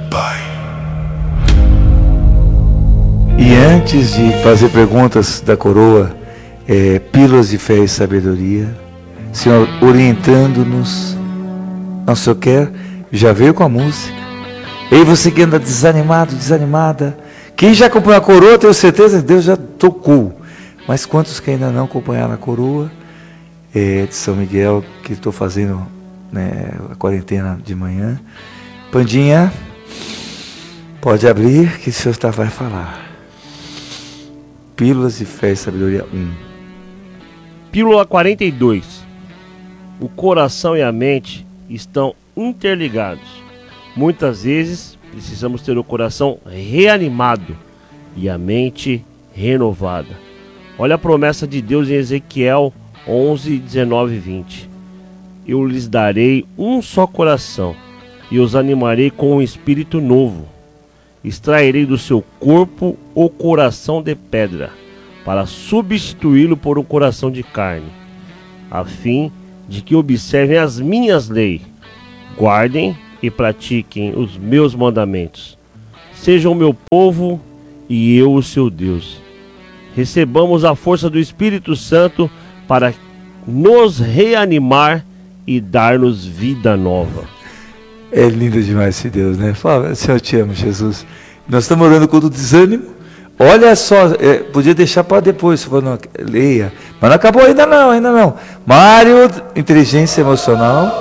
Pai. E antes de fazer perguntas da coroa, pílulas de fé e sabedoria, Senhor, orientando-nos. Nosso Senhor quer, já veio com a música. Ei, você que anda desanimado, desanimada, quem já acompanhou a coroa, tenho certeza que Deus já tocou. Mas quantos que ainda não acompanharam a coroa de São Miguel, que estou fazendo, né, a quarentena de manhã. Pandinha, pode abrir que o Senhor vai falar. Pílulas de fé e sabedoria 1. Pílula 42. O coração e a mente estão interligados. Muitas vezes precisamos ter o coração reanimado e a mente renovada. Olha a promessa de Deus em Ezequiel 11, 19 e 20. Eu lhes darei um só coração e os animarei com um espírito novo. Extrairei do seu corpo o coração de pedra, para substituí-lo por um coração de carne, a fim de que observem as minhas leis, guardem e pratiquem os meus mandamentos. Sejam meu povo e eu o seu Deus. Recebamos a força do Espírito Santo para nos reanimar e dar-nos vida nova. É lindo demais esse Deus, né? Fala, Senhor, eu te amo, Jesus. Nós estamos orando contra o desânimo. Olha só, podia deixar para depois, se for, não, leia. Mas não acabou ainda não. Mário, inteligência emocional.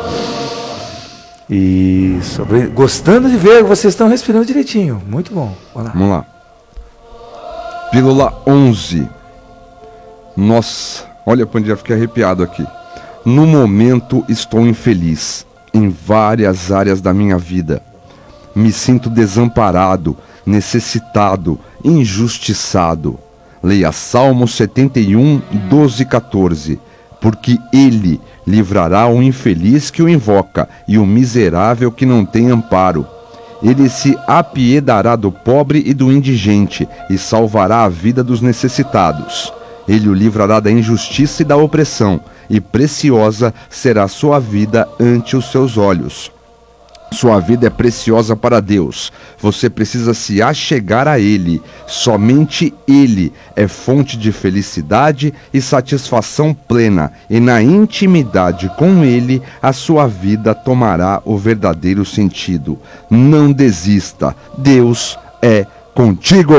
Isso. Gostando de ver, vocês estão respirando direitinho. Muito bom. Vamos lá. Pílula 11. Nossa, olha, Pandinha, fiquei arrepiado aqui. No momento estou infeliz em várias áreas da minha vida. Me sinto desamparado, necessitado, injustiçado. Leia Salmo 71, 12 e 14. Porque ele livrará o infeliz que o invoca e o miserável que não tem amparo. Ele se apiedará do pobre e do indigente e salvará a vida dos necessitados. Ele o livrará da injustiça e da opressão, e preciosa será sua vida ante os seus olhos. Sua vida é preciosa para Deus. Você precisa se achegar a Ele. Somente Ele é fonte de felicidade e satisfação plena. E na intimidade com Ele, a sua vida tomará o verdadeiro sentido. Não desista. Deus é contigo.